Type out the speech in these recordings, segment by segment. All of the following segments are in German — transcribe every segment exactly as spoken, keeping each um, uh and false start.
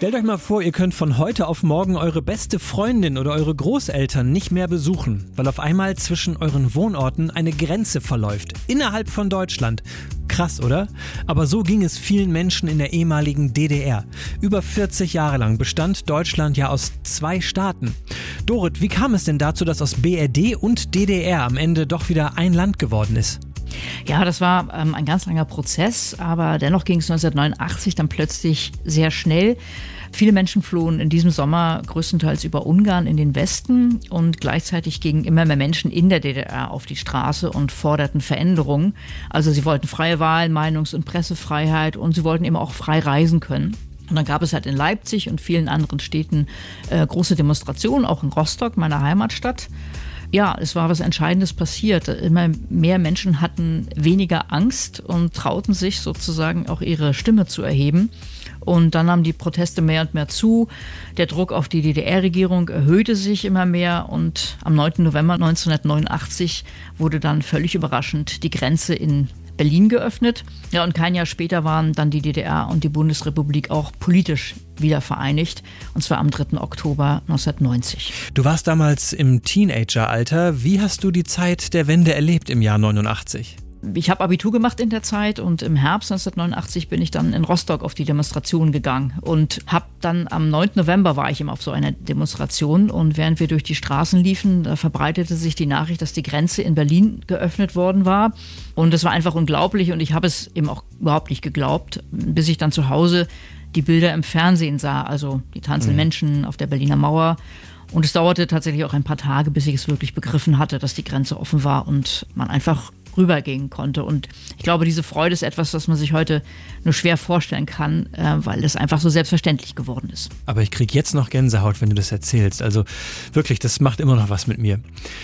Stellt euch mal vor, ihr könnt von heute auf morgen eure beste Freundin oder eure Großeltern nicht mehr besuchen, weil auf einmal zwischen euren Wohnorten eine Grenze verläuft, innerhalb von Deutschland. Krass, oder? Aber so ging es vielen Menschen in der ehemaligen D D R. Über vierzig Jahre lang bestand Deutschland ja aus zwei Staaten. Dorit, wie kam es denn dazu, dass aus B R D und D D R am Ende doch wieder ein Land geworden ist? Ja, das war ähm, ein ganz langer Prozess, aber dennoch ging es neunzehnhundertneunundachtzig dann plötzlich sehr schnell. Viele Menschen flohen in diesem Sommer größtenteils über Ungarn in den Westen und gleichzeitig gingen immer mehr Menschen in der D D R auf die Straße und forderten Veränderungen. Also sie wollten freie Wahl, Meinungs- und Pressefreiheit und sie wollten eben auch frei reisen können. Und dann gab es halt in Leipzig und vielen anderen Städten äh, große Demonstrationen, auch in Rostock, meiner Heimatstadt. Ja, es war was Entscheidendes passiert. Immer mehr Menschen hatten weniger Angst und trauten sich sozusagen auch ihre Stimme zu erheben. Und dann nahmen die Proteste mehr und mehr zu. Der Druck auf die D D R-Regierung erhöhte sich immer mehr. Und am neunten November neunzehnhundertneunundachtzig wurde dann völlig überraschend die Grenze in Berlin geöffnet. Ja, und kein Jahr später waren dann die D D R und die Bundesrepublik auch politisch wieder vereinigt, und zwar am dritten Oktober neunzehnhundertneunzig. Du warst damals im Teenageralter. Wie hast du die Zeit der Wende erlebt im Jahr neunundachtzig? Ich habe Abitur gemacht in der Zeit und im Herbst neunzehnhundertneunundachtzig bin ich dann in Rostock auf die Demonstration gegangen und habe dann am neunten November war ich eben auf so einer Demonstration und während wir durch die Straßen liefen, da verbreitete sich die Nachricht, dass die Grenze in Berlin geöffnet worden war und das war einfach unglaublich und ich habe es eben auch überhaupt nicht geglaubt, bis ich dann zu Hause die Bilder im Fernsehen sah, also die tanzenden mhm. Menschen auf der Berliner Mauer. Und es dauerte tatsächlich auch ein paar Tage, bis ich es wirklich begriffen hatte, dass die Grenze offen war und man einfach rübergehen konnte. Und ich glaube, diese Freude ist etwas, was man sich heute nur schwer vorstellen kann, äh, weil es einfach so selbstverständlich geworden ist. Aber ich kriege jetzt noch Gänsehaut, wenn du das erzählst. Also wirklich, das macht immer noch was mit mir.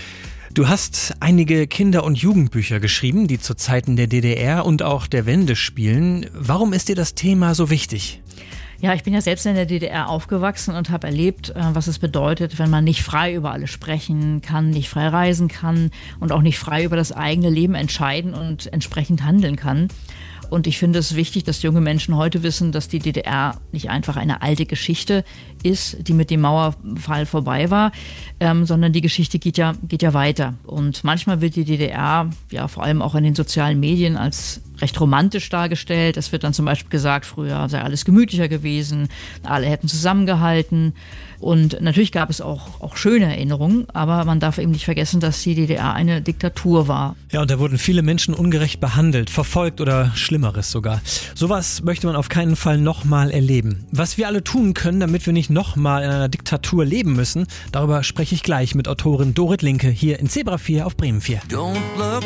Du hast einige Kinder- und Jugendbücher geschrieben, die zu Zeiten der D D R und auch der Wende spielen. Warum ist dir das Thema so wichtig? Ja, ich bin ja selbst in der D D R aufgewachsen und habe erlebt, was es bedeutet, wenn man nicht frei über alles sprechen kann, nicht frei reisen kann und auch nicht frei über das eigene Leben entscheiden und entsprechend handeln kann. Und ich finde es wichtig, dass junge Menschen heute wissen, dass die D D R nicht einfach eine alte Geschichte ist, die mit dem Mauerfall vorbei war, ähm, sondern die Geschichte geht ja, geht ja weiter. Und manchmal wird die D D R, ja vor allem auch in den sozialen Medien, als recht romantisch dargestellt. Es wird dann zum Beispiel gesagt, früher sei alles gemütlicher gewesen, alle hätten zusammengehalten. Und natürlich gab es auch, auch schöne Erinnerungen, aber man darf eben nicht vergessen, dass die D D R eine Diktatur war. Ja, und da wurden viele Menschen ungerecht behandelt, verfolgt oder Schlimmeres sogar. Sowas möchte man auf keinen Fall nochmal erleben. Was wir alle tun können, damit wir nicht nochmal in einer Diktatur leben müssen, darüber spreche ich gleich mit Autorin Dorit Linke hier in Zebra vier auf Bremen vier. Don't look